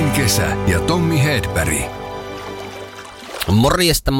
Suomen kesä ja Tommi Hedberg. Morjesta,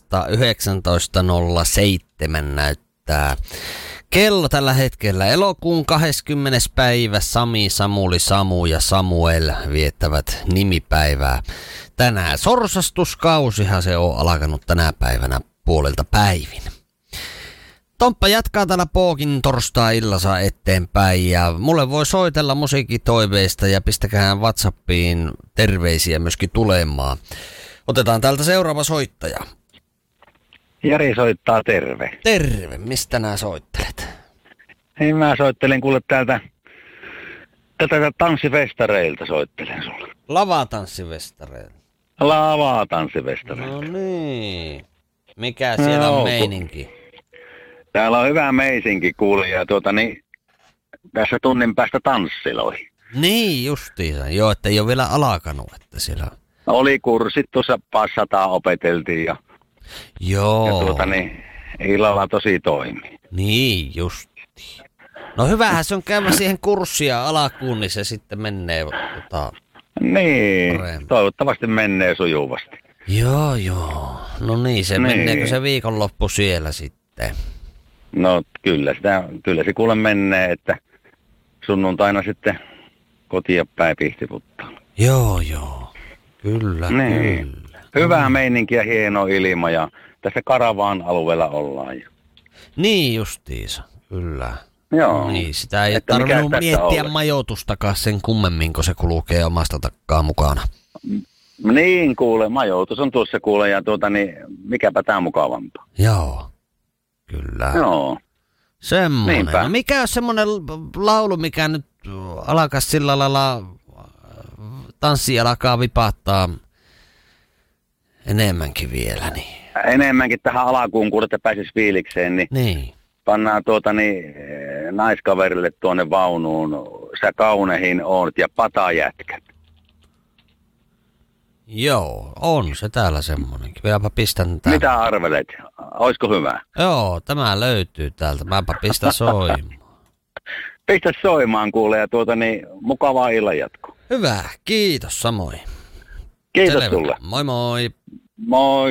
19.07 näyttää kello tällä hetkellä. Elokuun 20. päivä Sami, Samuli, Samu ja Samuel viettävät nimipäivää. Tänään sorsastuskausihan se on alkanut tänä päivänä puolelta päivin. Tomppa jatkaa täällä Pookin torstai-illassa eteenpäin ja mulle voi soitella musiikkitoiveista ja pistäkää WhatsAppiin terveisiä myöskin tulemaan. Otetaan täältä seuraava soittaja. Jari soittaa, terve. Terve, mistä nää soittelet? Niin mä soittelen kuule täältä tanssifestareilta soittelen sulle. Lavatanssifestareilta. Lavatanssifestareilta. No niin. Mikä siellä on meininki? Täällä on hyvä meisinki kuule ja tässä tunnin päästä tanssiloihin. Niin justiinsa. Joo, että ei ole vielä alkanut, että siellä on. Oli kurssit tuossa passataan opeteltiin ja Joo. illalla tosi toimii. Niin justiin. No hyvähän se on käydä siihen kurssia alakuun, niin se sitten menee Niin, paremmin. Toivottavasti menee sujuvasti. Joo. No niin, se meneekö se viikonloppu siellä sitten? No kyllä se kuule menee, että sunnuntaina sitten kotia päin Pihtiputtaan. Joo. Kyllä. Hyvää meininkiä, hieno ilma ja tässä Karavaan alueella ollaan. Niin justiinsa, kyllä. Joo. Niin, sitä ei tarvinnut miettiä majoitustakaan sen kummemmin, kun se kulkee omasta takkaa mukana. Niin kuule, majoitus on tuossa kuule ja mikäpä tää mukavampaa. Joo, kyllä. Joo. Semmoinen. Niinpä. No mikä on semmoinen laulu, mikä nyt alkaisi sillä lailla, tanssi alkaa vipahtaa enemmänkin vielä, niin. Enemmänkin tähän alakuun, kun että pääsisi fiilikseen, Niin. pannaan naiskaverille tuonne vaunuun, sä kaunehin oot ja patajätkät. Joo, on se täällä semmonenkin. Vieläpä pistän tämän. Mitä arvelet? Oisko hyvä? Joo, tämä löytyy täältä. Mäpä pistän soimaan. Pistä soimaan kuule ja mukavaa illan jatkoa. Hyvä, kiitos samoin. Kiitos Selvä. sulle. Moi moi. Moi.